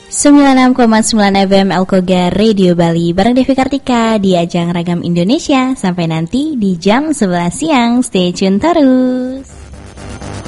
96,9 FM Elkoga Radio Bali bareng Devi Kartika di ajang Ragam Indonesia. Sampai nanti di jam 11 siang. Stay tune terus.